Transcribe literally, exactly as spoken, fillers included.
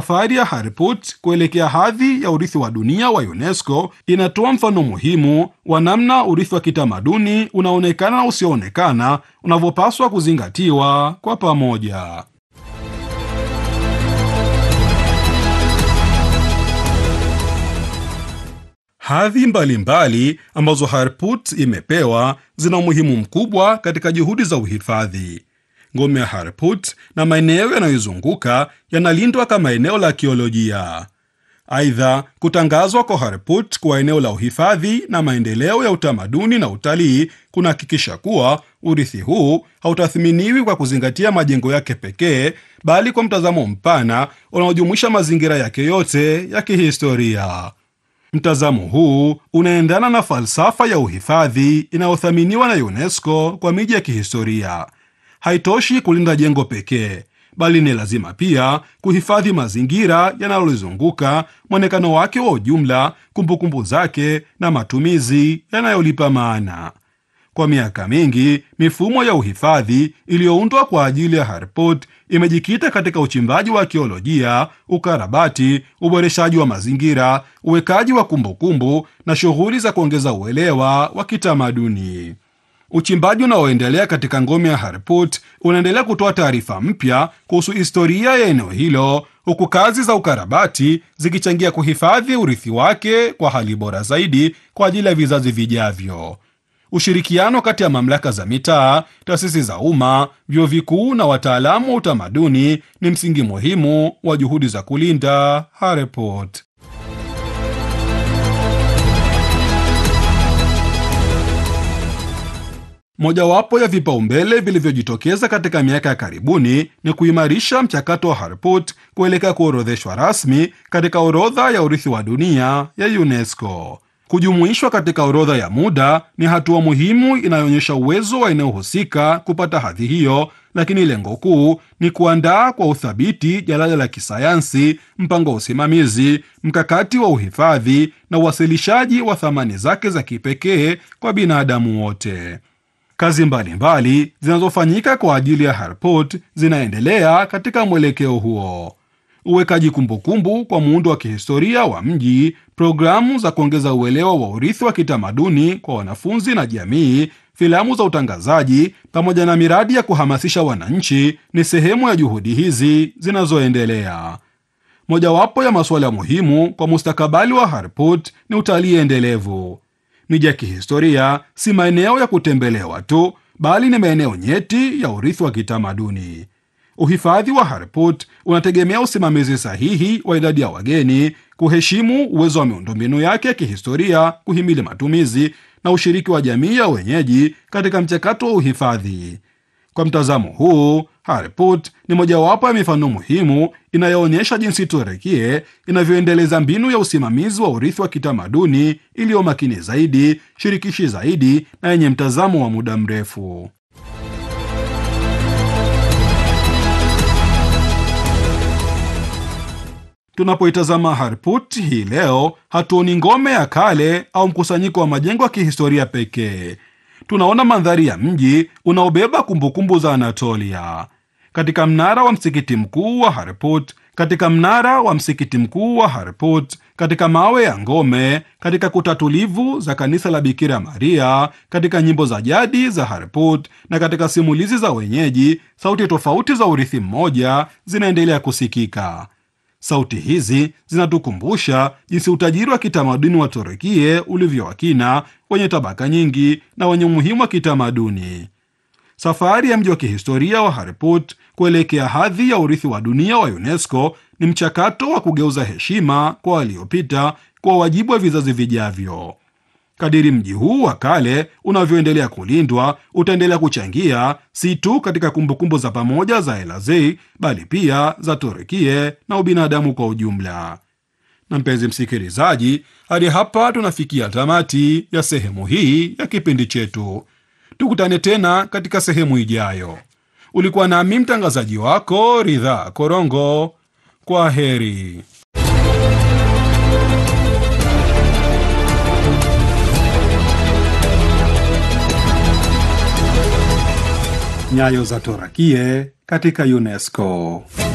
Safari ya Harput kuelekea hadhi ya urithi wa dunia wa UNESCO inatoa mfano muhimu wa namna urithi wa kitamaduni unaonekana na usioonekana unavyopaswa kuzingatiwa kwa pamoja. Hadhi mbalimbali ambazo Harput imepewa zina umuhimu mkubwa katika juhudi za uhifadhi. Ngome ya Harput na maeneo yanayoizunguka yanalindwa kama eneo la kiolojia. Aidha, kutangazwa kwa Harput kwa eneo la uhifadhi na maendeleo ya utamaduni na utalii kunahakikisha kuwa urithi huu hautathminiwi kwa kuzingatia majengo yake pekee, bali kwa mtazamo mpana unaojumuisha mazingira yake yote ya kihistoria. Mtazamo huu unaendana na falsafa ya uhifadhi inayothaminiwa na UNESCO kwa miji ya kihistoria. Haitoshi kulinda jengo pekee, bali ni lazima pia kuhifadhi mazingira yanayolizunguka, mwonekano wake wa ujumla, kumbukumbu zake na matumizi yanayolipa maana. Kwa miaka mingi, mifumo ya uhifadhi iliyoundwa kwa ajili ya Harput imejikita katika uchimbaji wa arkeolojia, ukarabati, uboreshaji wa mazingira, uwekaji wa kumbukumbu na shughuli za kuongeza uelewa wa kitamaduni. Uchimbaji unaoendelea katika ngome ya Harput unaendelea kutoa taarifa mpya kuhusu historia ya eneo hilo, huku kazi za ukarabati zikichangia kuhifadhi urithi wake kwa hali bora zaidi kwa ajili ya vizazi vijavyo. Ushirikiano kati ya mamlaka za mitaa, taasisi za umma, vyuo vikuu na wataalamu wa utamaduni ni msingi muhimu wa juhudi za kulinda Harput. Mojawapo ya vipaumbele vilivyojitokeza katika miaka ya karibuni ni kuimarisha mchakato wa Harput kuelekea kuorodheshwa rasmi katika orodha ya urithi wa dunia ya UNESCO. Kujumuishwa katika orodha ya muda ni hatua muhimu inayoonyesha uwezo wa eneo husika kupata hadhi hiyo, lakini lengo kuu ni kuandaa kwa uthabiti jalada la kisayansi, mpango wa usimamizi, mkakati wa uhifadhi na uwasilishaji wa thamani zake za kipekee kwa binadamu wote. Kazi mbalimbali zinazofanyika kwa ajili ya Harput zinaendelea katika mwelekeo huo. Uwekaji kumbukumbu kwa muundo wa kihistoria wa mji, programu za kuongeza uelewa wa urithi wa kitamaduni kwa wanafunzi na jamii, filamu za utangazaji pamoja na miradi ya kuhamasisha wananchi ni sehemu ya juhudi hizi zinazoendelea. Mojawapo ya masuala muhimu kwa mustakabali wa Harput ni utalii endelevu. Miji ya kihistoria si maeneo ya kutembelewa tu, bali ni maeneo nyeti ya urithi wa kitamaduni. Uhifadhi wa Harput unategemea usimamizi sahihi wa idadi ya wageni, kuheshimu uwezo wa miundombinu yake ya kihistoria kuhimili matumizi, na ushiriki wa jamii ya wenyeji katika mchakato wa uhifadhi. Kwa mtazamo huu, Harput ni mojawapo ya mifano muhimu inayoonyesha jinsi Turukia inavyoendeleza mbinu ya usimamizi wa urithi wa kitamaduni iliyo makini zaidi, shirikishi zaidi na yenye mtazamo wa muda mrefu. Tunapoitazama Harput hii leo, hatuoni ngome ya kale au mkusanyiko wa majengo ya kihistoria pekee. Tunaona mandhari ya mji unaobeba kumbukumbu za Anatolia. Katika mnara wa msikiti mkuu wa Harput, katika mnara wa msikiti mkuu wa Harput, katika mawe ya ngome, katika kuta tulivu za kanisa la Bikira Maria, katika nyimbo za jadi za Harput na katika simulizi za wenyeji, sauti tofauti za urithi mmoja zinaendelea kusikika. Sauti hizi zinatukumbusha jinsi utajiri wa kitamaduni wa Turukia ulivyo wa kina, wenye tabaka nyingi na wenye umuhimu wa kitamaduni. Safari ya mji wa kihistoria wa Harput kuelekea hadhi ya urithi wa dunia wa UNESCO ni mchakato wa kugeuza heshima kwa waliopita kwa wajibu wa vizazi vijavyo. Kadiri mji huu wa kale unavyoendelea kulindwa, utaendelea kuchangia si tu katika kumbukumbu za pamoja za Elazığ, bali pia za Turukia na ubinadamu kwa ujumla. Na mpenzi msikilizaji, hadi hapa tunafikia tamati ya sehemu hii ya kipindi chetu. Tukutane tena katika sehemu ijayo. Ulikuwa nami mtangazaji wako Ridhaa Korongo. Kwa heri. Nyayo za Turukia katika UNESCO.